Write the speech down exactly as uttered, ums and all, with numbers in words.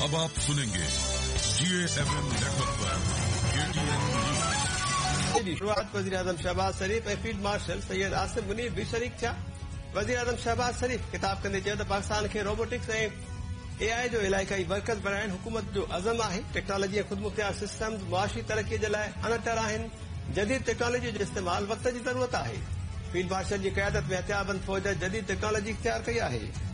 अब आप सुनेंगे जीए एफएम नेटवर्क पर एटीएन न्यूज। शुरुआत वज़ीर आज़म शहबाज शरीफ ऐं फील्ड मार्शल सैयद आसिफ मुनीर भी शरीक थिया। वज़ीर आज़म शहबाज शरीफ खिताब कंदे चयो त पाकिस्तान खे रोबोटिक्स ऐं एआई जो इलाइक़ाई मर्कज़ बणाइण हुकूमत जो अज़म आहे। टेक्नोलॉजी ऐं ख़ुदमुख्तियार सिस्टम्स मुआशी तरक़ीअ जे लाइ अणटर आहिनि। जदीद टेक्नोलॉजी जो इस्तेमाल वक़्त जी ज़रूरत आहे। फील्ड मार्शल जी क़यादत में हथियारबंद फ़ौज जदीद टेक्नोलॉजी इख़्तियार कई आहे।